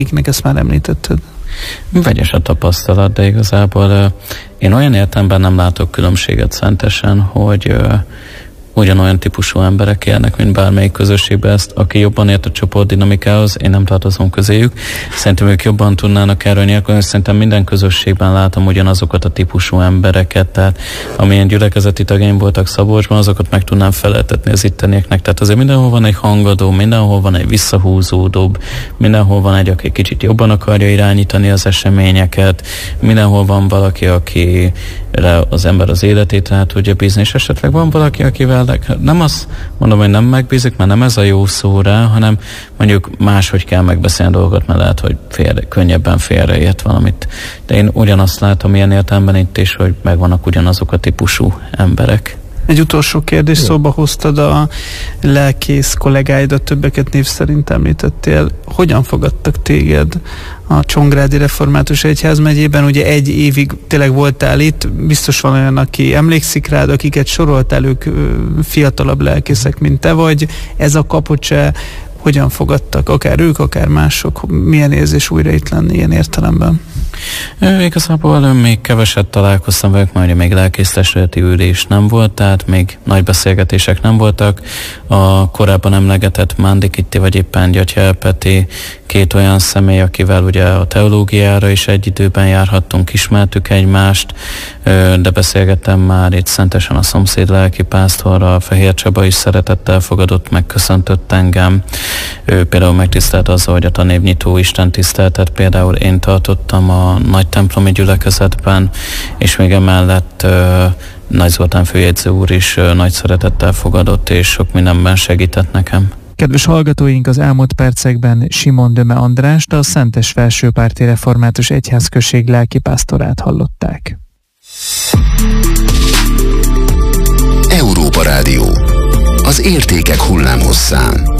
akiknek ezt már említetted? Vegyes a tapasztalat, de igazából én olyan értelemben nem látok különbséget Szentesen, hogy ugyanolyan típusú emberek élnek, mint bármelyik közösségben. Ezt, aki jobban ért a csoportdinamikához, én nem tartozom közéjük. Szerintem ők jobban tudnának erről nyilatkozni, szerintem minden közösségben látom ugyanazokat a típusú embereket, tehát amilyen gyülekezeti tagjaim voltak Szabolcsban, azokat meg tudnám feleltetni az ittenieknek. Tehát azért mindenhol van egy hangadó, mindenhol van egy visszahúzódóbb, mindenhol van egy, aki kicsit jobban akarja irányítani az eseményeket, mindenhol van valaki, akire az ember az életét rá tudja bízni, és esetleg van valaki, akivel nem azt mondom, hogy nem megbízik, mert nem ez a jó szó rá, hanem mondjuk máshogy kell megbeszélni dolgokat, mert lehet, hogy könnyebben félreért valamit. De én ugyanazt látom ilyen értelemben itt is, hogy megvannak ugyanazok a típusú emberek. Egy utolsó kérdés, szóba hoztad a lelkész kollégáidat, többeket név szerint említettél. Hogyan fogadtak téged a Csongrádi Református Egyházmegyében? Ugye 1 évig tényleg voltál itt, biztos van olyan, aki emlékszik rád, akiket soroltál, ők fiatalabb lelkészek, mint te vagy. Ez a Kapocse, hogyan fogadtak, akár ők, akár mások? Milyen érzés újra itt lenni ilyen értelemben? Igazából még keveset találkoztam velük, mert ugye még lelkésztestületi ülés nem volt, tehát még nagy beszélgetések nem voltak. A korábban emlegetett Mándi Kitti, vagy éppen Gyatya Peti, 2 olyan személy, akivel ugye a teológiára is egy időben járhattunk, ismertük egymást, de beszélgettem már itt Szentesen a szomszéd lelkipásztorral, Fehér Csaba is szeretettel fogadott, megköszöntött engem. Ő például megtisztelt azzal, hogy a tanévnyitó Isten tiszteltet például én tartottam a nagy templomi gyülekezetben, és még emellett Nagy Zoltán főjegyző úr is nagy szeretettel fogadott, és sok mindenben segített nekem. Kedves hallgatóink, az elmúlt percekben Simon Döme Andrást, a Szentes Felsőpárti Református Egyházközség lelkipásztorát hallották. Európa Rádió. Az értékek hullámhosszán.